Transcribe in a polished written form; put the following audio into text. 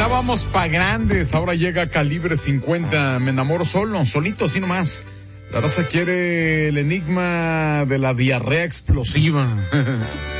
Ya vamos pa' grandes, ahora llega Calibre 50, me enamoro solito, así nomás. La raza quiere el enigma de la diarrea explosiva.